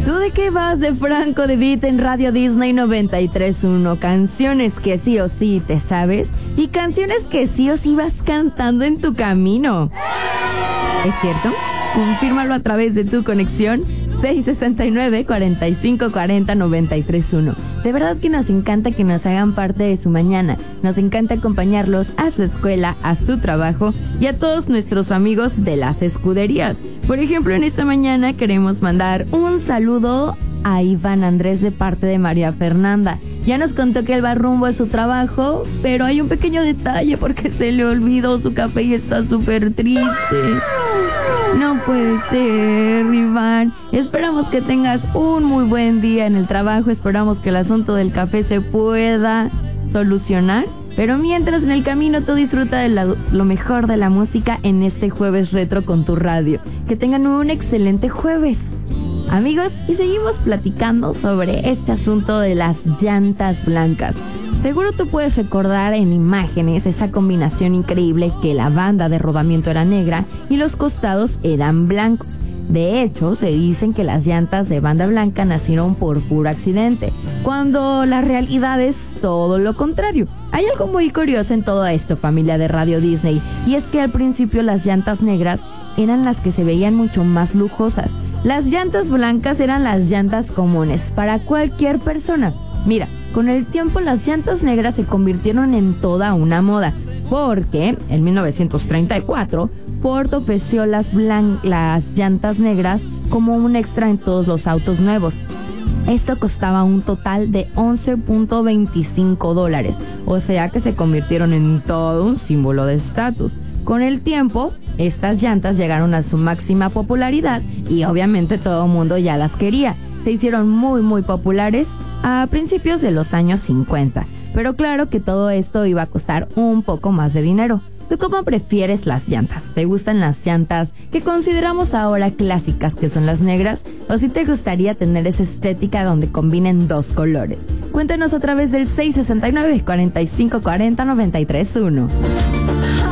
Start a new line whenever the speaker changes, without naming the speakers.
¿Tú de qué vas de Franco De Vita en Radio Disney 93.1? Canciones que sí o sí te sabes y canciones que sí o sí vas cantando en tu camino. ¿Es cierto? Confírmalo a través de tu conexión 669-4540-931. De verdad que nos encanta que nos hagan parte de su mañana. Nos encanta acompañarlos a su escuela, a su trabajo y a todos nuestros amigos de las escuderías. Por ejemplo, en esta mañana queremos mandar un saludo a Iván Andrés de parte de María Fernanda. Ya nos contó que él va rumbo a su trabajo, pero hay un pequeño detalle porque se le olvidó su café y está súper triste. No puede ser, Iván. Esperamos que tengas un muy buen día en el trabajo. Esperamos que el asunto del café se pueda solucionar. Pero mientras en el camino tú disfruta de lo mejor de la música en este jueves retro con tu radio. Que tengan un excelente jueves, amigos, y seguimos platicando sobre este asunto de las llantas blancas. Seguro tú puedes recordar en imágenes esa combinación increíble que la banda de rodamiento era negra y los costados eran blancos. De hecho, se dicen que las llantas de banda blanca nacieron por puro accidente, cuando la realidad es todo lo contrario. Hay algo muy curioso en todo esto, familia de Radio Disney, y es que al principio las llantas negras eran las que se veían mucho más lujosas. Las llantas blancas eran las llantas comunes para cualquier persona. Mira, con el tiempo las llantas negras se convirtieron en toda una moda, porque en 1934 Ford ofreció las llantas negras como un extra en todos los autos nuevos. Esto costaba un total de $11.25, o sea que se convirtieron en todo un símbolo de estatus. Con el tiempo, estas llantas llegaron a su máxima popularidad y obviamente todo el mundo ya las quería. Se hicieron muy populares a principios de los años 50, pero claro que todo esto iba a costar un poco más de dinero. ¿Tú cómo prefieres las llantas? ¿Te gustan las llantas que consideramos ahora clásicas, que son las negras? ¿O si te gustaría tener esa estética donde combinen dos colores? Cuéntanos a través del 669-4540-931.